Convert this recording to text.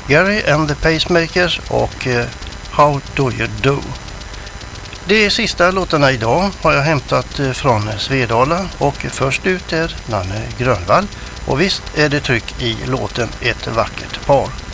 Gary and the Pacemakers och How Do You Do. De sista låtarna idag har jag hämtat från Svedala och först ut är Nanne Grönvall och visst är det tryck i låten Ett vackert par.